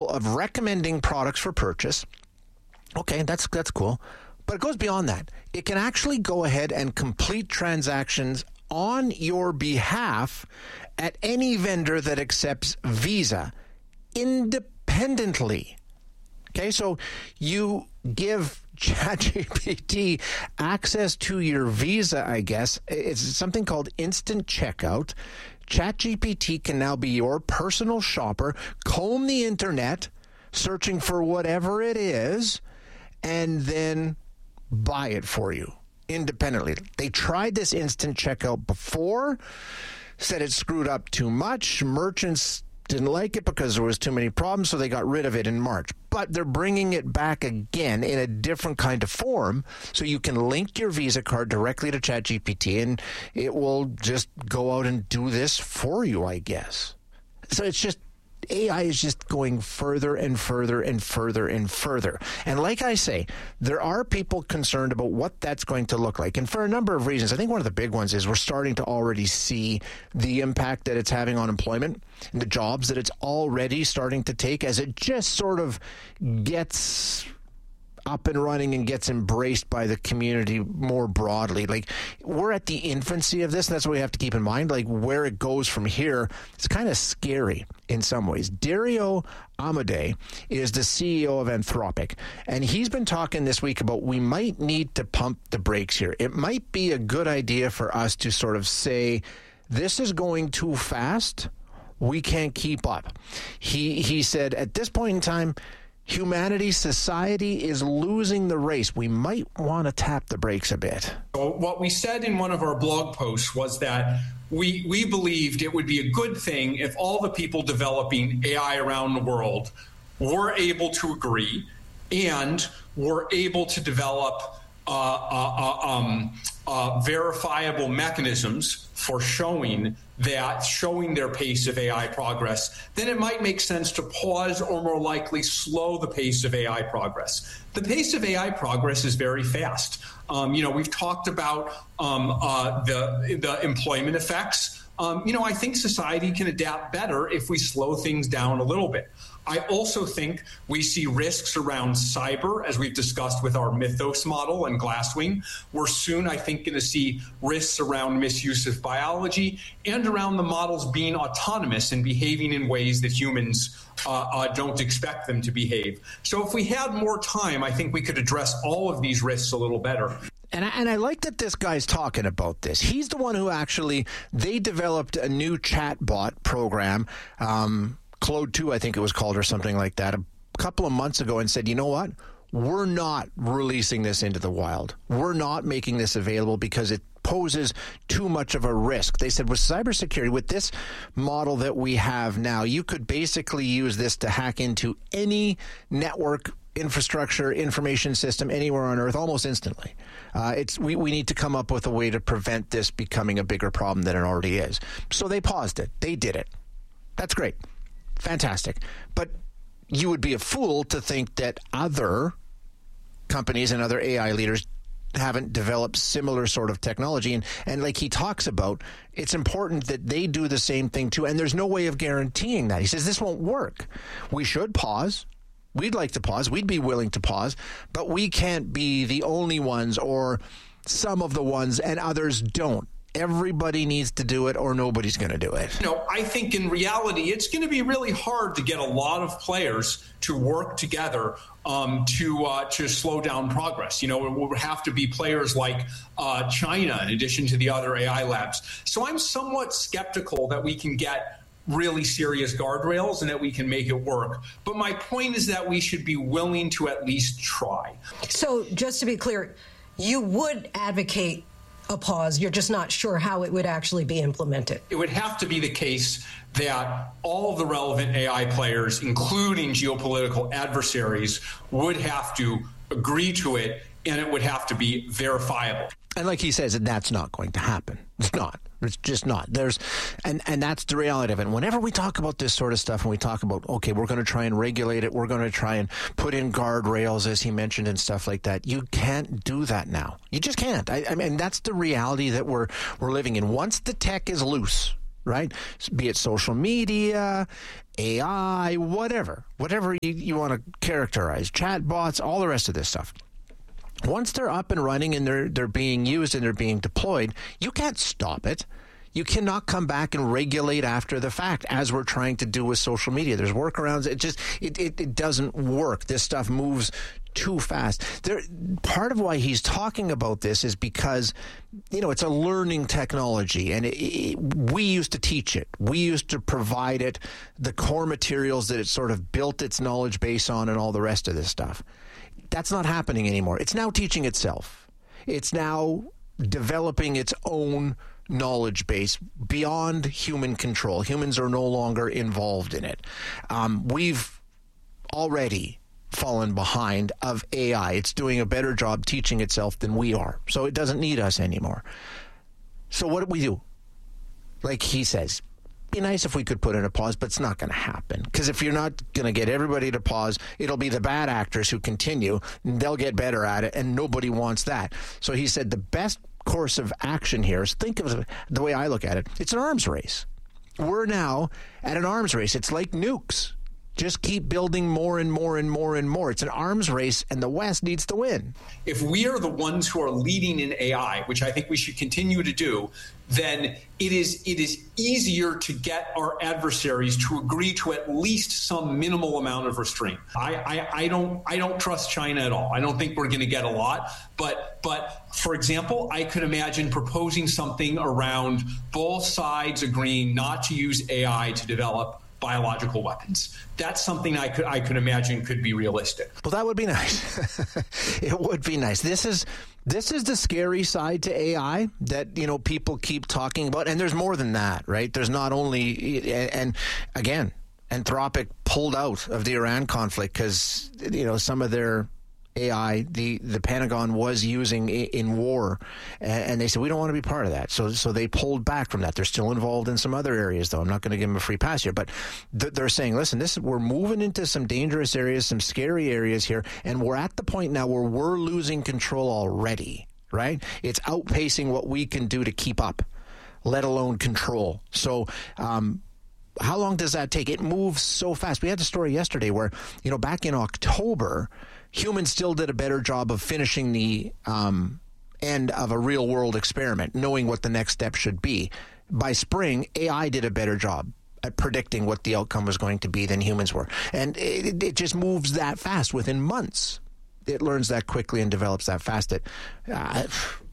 of recommending products for purchase. Okay, that's cool. But it goes beyond that. It can actually go ahead and complete transactions on your behalf at any vendor that accepts Visa independently. Okay, so you give ChatGPT access to your Visa, I guess. It's something called instant checkout. ChatGPT can now be your personal shopper, comb the internet, searching for whatever it is, and then buy it for you independently. They tried this instant checkout before, said it screwed up too much. Merchants didn't like it because there was too many problems, so they got rid of it in March. But they're bringing it back again in a different kind of form, so you can link your Visa card directly to ChatGPT, and it will just go out and do this for you, I guess. So it's just, AI is just going further and further and further and further. And like I say, there are people concerned about what that's going to look like. And for a number of reasons, I think one of the big ones is we're starting to already see the impact that it's having on employment and the jobs that it's already starting to take as it just sort of gets up and running and gets embraced by the community more broadly. Like, we're at the infancy of this, and that's what we have to keep in mind. Like, where it goes from here, it's kind of scary in some ways. Dario Amodei is the CEO of Anthropic, and he's been talking this week about we might need to pump the brakes here. It might be a good idea for us to sort of say, this is going too fast. We can't keep up. He said, at this point in time, humanity, society is losing the race. We might want to tap the brakes a bit. So what we said in one of our blog posts was that we believed it would be a good thing if all the people developing AI around the world were able to agree and were able to develop verifiable mechanisms for showing their pace of AI progress, then it might make sense to pause or more likely slow the pace of AI progress. The pace of AI progress is very fast. We've talked about the employment effects. I think society can adapt better if we slow things down a little bit. I also think we see risks around cyber, as we've discussed with our Mythos model and Glasswing. We're soon, I think, going to see risks around misuse of biology and around the models being autonomous and behaving in ways that humans don't expect them to behave. So if we had more time, I think we could address all of these risks a little better. And I like that this guy's talking about this. He's the one who they developed a new chatbot program, Claude 2, I think it was called, or something like that, a couple of months ago, and said, you know what? We're not releasing this into the wild. We're not making this available because it poses too much of a risk. They said with cybersecurity, with this model that we have now, you could basically use this to hack into any network infrastructure, information system anywhere on Earth almost instantly. We need to come up with a way to prevent this becoming a bigger problem than it already is. So they paused it. They did it. That's great. Fantastic. But you would be a fool to think that other companies and other AI leaders haven't developed similar sort of technology. And like he talks about, it's important that they do the same thing too. And there's no way of guaranteeing that. He says this won't work. We should pause. We'd like to pause. We'd be willing to pause. But we can't be the only ones or some of the ones and others don't. Everybody needs to do it or nobody's going to do it. I think in reality, it's going to be really hard to get a lot of players to work together to slow down progress. It would have to be players like China in addition to the other AI labs. So I'm somewhat skeptical that we can get really serious guardrails and that we can make it work. But my point is that we should be willing to at least try. So just to be clear, you would advocate a pause. You're just not sure how it would actually be implemented. It would have to be the case that all of the relevant AI players, including geopolitical adversaries, would have to agree to it, and it would have to be verifiable. And like he says, that's not going to happen. It's not. It's just not. And that's the reality of it. And whenever we talk about this sort of stuff and we talk about, okay, we're going to try and regulate it, we're going to try and put in guardrails, as he mentioned, and stuff like that, you can't do that now. You just can't. I mean, that's the reality that we're living in. Once the tech is loose, right? Be it social media, AI, whatever you want to characterize, chatbots, all the rest of this stuff. Once they're up and running and they're being used and they're being deployed, you can't stop it. You cannot come back and regulate after the fact, as we're trying to do with social media. There's workarounds. It doesn't work. This stuff moves too fast. Part of why he's talking about this is because, it's a learning technology, and we used to teach it. We used to provide it the core materials that it sort of built its knowledge base on and all the rest of this stuff. That's not happening anymore. It's now teaching itself. It's now developing its own knowledge base beyond human control. Humans are no longer involved in it. We've already fallen behind of AI. It's doing a better job teaching itself than we are. So it doesn't need us anymore. So what do we do? Like he says, be nice if we could put in a pause, but it's not going to happen. Because if you're not going to get everybody to pause, it'll be the bad actors who continue, and they'll get better at it, and nobody wants that. So he said the best course of action here is, think of it the way I look at it. It's an arms race. We're now at an arms race. It's like nukes. Just keep building more and more and more and more. It's an arms race, and the West needs to win. If we are the ones who are leading in AI, which I think we should continue to do, then it is easier to get our adversaries to agree to at least some minimal amount of restraint. I don't trust China at all. I don't think we're going to get a lot. But for example, I could imagine proposing something around both sides agreeing not to use AI to develop biological weapons. That's something I could imagine could be realistic. Well, that would be nice. It would be nice. This is the scary side to AI that, people keep talking about. And there's more than that, right? There's not only, and again, Anthropic pulled out of the Iran conflict because, some of their AI, the Pentagon was using in war, and they said, we don't want to be part of that. So they pulled back from that. They're still involved in some other areas, though. I'm not going to give them a free pass here, but they're saying, listen, we're moving into some dangerous areas, some scary areas here, and we're at the point now where we're losing control already, right? It's outpacing what we can do to keep up, let alone control. So, how long does that take? It moves so fast. We had a story yesterday where, back in October, humans still did a better job of finishing the end of a real-world experiment, knowing what the next step should be. By spring, AI did a better job at predicting what the outcome was going to be than humans were. And it just moves that fast. Within months, it learns that quickly and develops that fast. A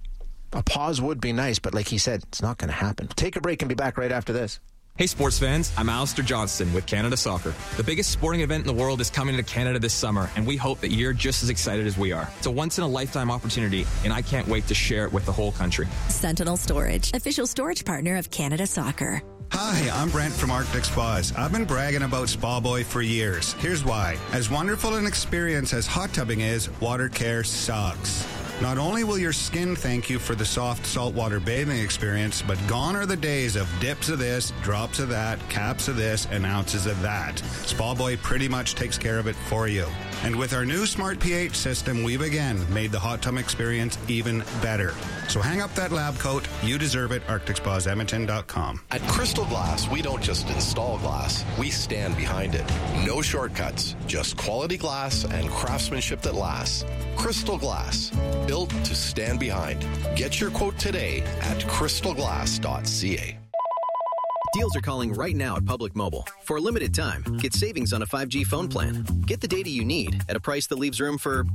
pause would be nice, but like he said, it's not going to happen. Take a break and be back right after this. Hey sports fans, I'm Alistair Johnston with Canada Soccer. The biggest sporting event in the world is coming to Canada this summer, and we hope that you're just as excited as we are. It's a once-in-a-lifetime opportunity, and I can't wait to share it with the whole country. Sentinel Storage, official storage partner of Canada Soccer. Hi, I'm Brent from Arctic Spas. I've been bragging about Spa Boy for years. Here's why. As wonderful an experience as hot tubbing is, water care sucks. Not only will your skin thank you for the soft saltwater bathing experience, but gone are the days of dips of this, drops of that, caps of this, and ounces of that. Spa Boy pretty much takes care of it for you. And with our new Smart pH system, we've again made the hot tub experience even better. So hang up that lab coat. You deserve it. ArcticSpasEdmonton.com. At Crystal Glass, we don't just install glass. We stand behind it. No shortcuts. Just quality glass and craftsmanship that lasts. Crystal Glass. Built to stand behind. Get your quote today at crystalglass.ca. Deals are calling right now at Public Mobile. For a limited time, get savings on a 5G phone plan. Get the data you need at a price that leaves room for,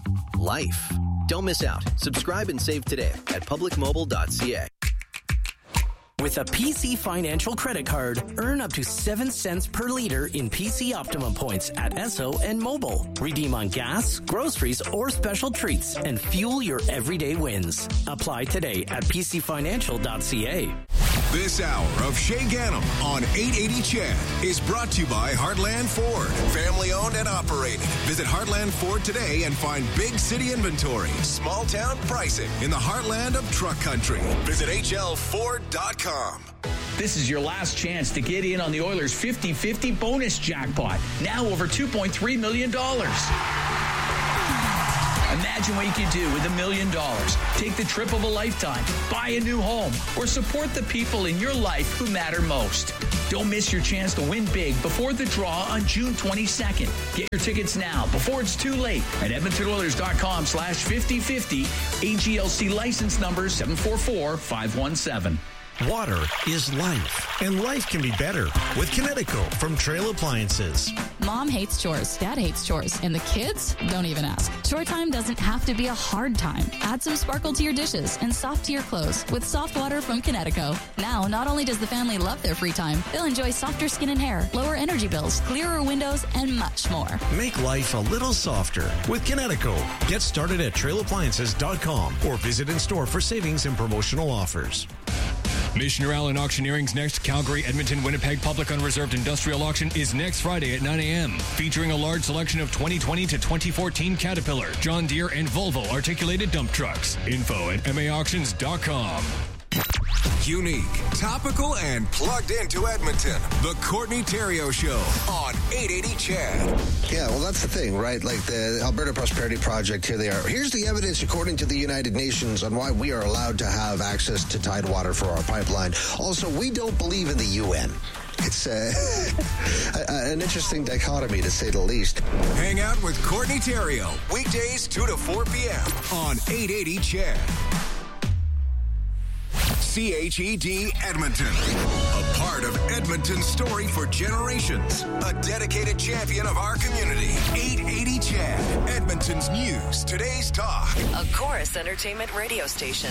life. Don't miss out. Subscribe and save today at publicmobile.ca. With a PC Financial credit card, earn up to 7 cents per liter in PC Optimum points at Esso and Mobile. Redeem on gas, groceries, or special treats and fuel your everyday wins. Apply today at pcfinancial.ca. This hour of Shay Gannam on 880 CHED is brought to you by Heartland Ford. Family owned and operated. Visit Heartland Ford today and find big city inventory, small town pricing in the heartland of truck country. Visit hlford.com. This is your last chance to get in on the Oilers' 50-50 bonus jackpot. Now over $2.3 million. Imagine what you could do with $1 million. Take the trip of a lifetime, buy a new home, or support the people in your life who matter most. Don't miss your chance to win big before the draw on June 22nd. Get your tickets now before it's too late at EdmontonOilers.com/5050. AGLC license number 744517. Water is life, and life can be better with Kinetico from Trail Appliances. Mom hates chores, Dad hates chores, and the kids don't even ask. Chore time doesn't have to be a hard time. Add some sparkle to your dishes and soft to your clothes with soft water from Kinetico. Now, not only does the family love their free time, they'll enjoy softer skin and hair, lower energy bills, clearer windows, and much more. Make life a little softer with Kinetico. Get started at trailappliances.com or visit in store for savings and promotional offers. Missioner Allen Auctioneering's next Calgary, Edmonton, Winnipeg Public Unreserved Industrial Auction is next Friday at 9 a.m., featuring a large selection of 2020 to 2014 Caterpillar, John Deere, and Volvo articulated dump trucks. Info at maauctions.com. Unique, topical, and plugged into Edmonton. The Courtney Theriault Show on 880 CHED. Yeah, well, that's the thing, right? Like the Alberta Prosperity Project, here they are. Here's the evidence, according to the United Nations, on why we are allowed to have access to Tidewater for our pipeline. Also, we don't believe in the UN. It's an interesting dichotomy, to say the least. Hang out with Courtney Theriault, weekdays 2 to 4 p.m. on 880 CHED. CHED Edmonton, a part of Edmonton's story for generations, a dedicated champion of our community. 880 CHED, Edmonton's news, today's talk. A Chorus Entertainment radio station.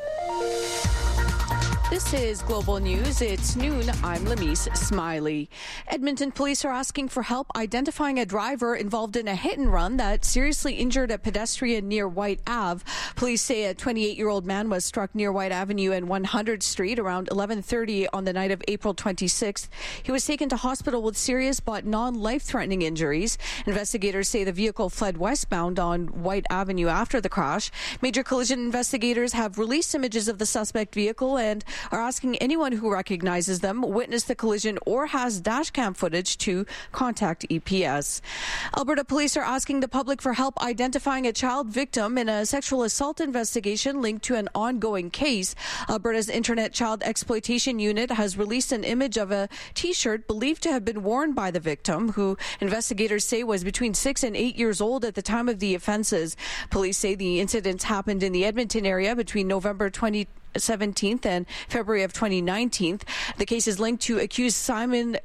This is Global News. It's noon. I'm Lamise Smiley. Edmonton police are asking for help identifying a driver involved in a hit and run that seriously injured a pedestrian near White Ave. Police say a 28-year-old man was struck near White Avenue and 100th Street around 11:30 on the night of April 26th. He was taken to hospital with serious but non-life-threatening injuries. Investigators say the vehicle fled westbound on White Avenue after the crash. Major collision investigators have released images of the suspect vehicle and are asking anyone who recognizes them, witnessed the collision, or has dashcam footage to contact EPS. Alberta police are asking the public for help identifying a child victim in a sexual assault investigation linked to an ongoing case. Alberta's Internet Child Exploitation Unit has released an image of a T-shirt believed to have been worn by the victim, who investigators say was between 6 and 8 years old at the time of the offenses. Police say the incidents happened in the Edmonton area between November 2017 and February of 2019. The case is linked to accused Simon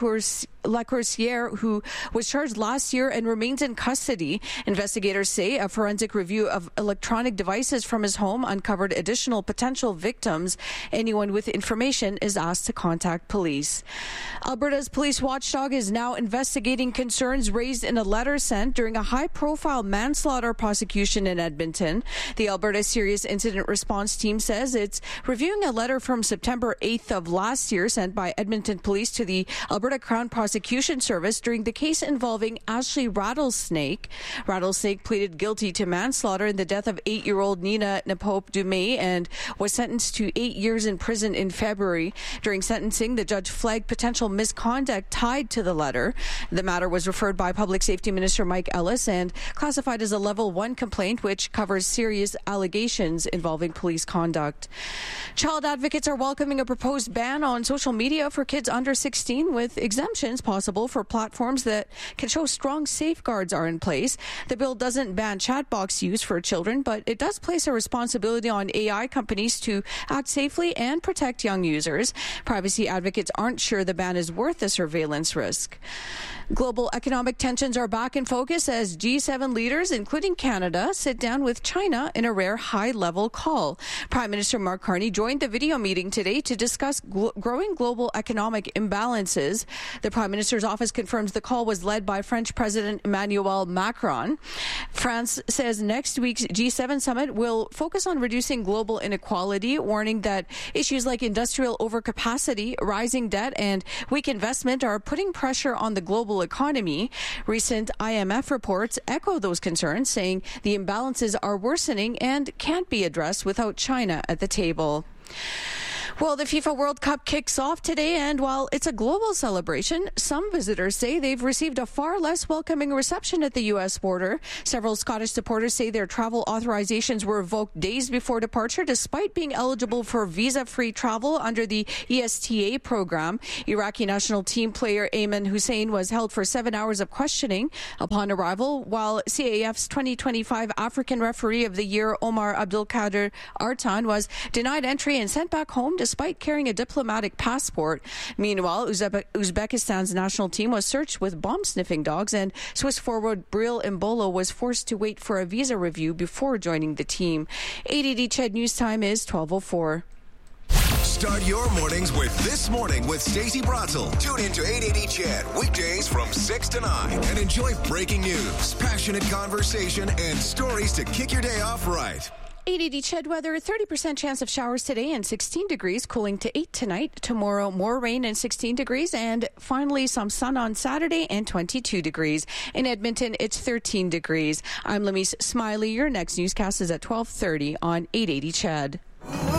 Lacourcière, who was charged last year and remains in custody. Investigators say a forensic review of electronic devices from his home uncovered additional potential victims. Anyone with information is asked to contact police. Alberta's police watchdog is now investigating concerns raised in a letter sent during a high-profile manslaughter prosecution in Edmonton. The Alberta Serious Incident Response Team says it's reviewing a letter from September 8th of last year sent by Edmonton Police to the Alberta Crown Prosecution Service during the case involving Ashley Rattlesnake. Rattlesnake pleaded guilty to manslaughter in the death of 8-year-old Nina Napope-Dumais and was sentenced to 8 years in prison in February. During sentencing, the judge flagged potential misconduct tied to the letter. The matter was referred by Public Safety Minister Mike Ellis and classified as a Level 1 complaint, which covers serious allegations involving police conduct. Child advocates are welcoming a proposed ban on social media for kids under 16, with exemptions possible for platforms that can show strong safeguards are in place. The bill doesn't ban chat box use for children, but it does place a responsibility on AI companies to act safely and protect young users. Privacy advocates aren't sure the ban is worth the surveillance risk. Global economic tensions are back in focus as G7 leaders, including Canada, sit down with China in a rare high-level call. Prime Minister Mark Carney joined the video meeting today to discuss growing global economic imbalances. The Prime Minister's office confirms the call was led by French President Emmanuel Macron. France says next week's G7 summit will focus on reducing global inequality, warning that issues like industrial overcapacity, rising debt, and weak investment are putting pressure on the global economy. Recent IMF reports echo those concerns, saying the imbalances are worsening and can't be addressed without China at the table. Well, the FIFA World Cup kicks off today, and while it's a global celebration, some visitors say they've received a far less welcoming reception at the U.S. border. Several Scottish supporters say their travel authorizations were revoked days before departure, despite being eligible for visa-free travel under the ESTA program. Iraqi national team player Ayman Hussein was held for 7 hours of questioning upon arrival, while CAF's 2025 African Referee of the Year Omar Abdulkader Artan was denied entry and sent back home despite carrying a diplomatic passport. Meanwhile, Uzbekistan's national team was searched with bomb-sniffing dogs, and Swiss forward Bril Embolo was forced to wait for a visa review before joining the team. 880 CHED News Time is 12:04. Start your mornings with This Morning with Stacey Bratzel. Tune in to 880 CHED weekdays from 6 to 9 and enjoy breaking news, passionate conversation, and stories to kick your day off right. 880 CHED weather, 30% chance of showers today and 16 degrees, cooling to 8 tonight. Tomorrow, more rain and 16 degrees, and finally some sun on Saturday and 22 degrees. In Edmonton, it's 13 degrees. I'm Lamise Smiley. Your next newscast is at 12:30 on 880 CHED.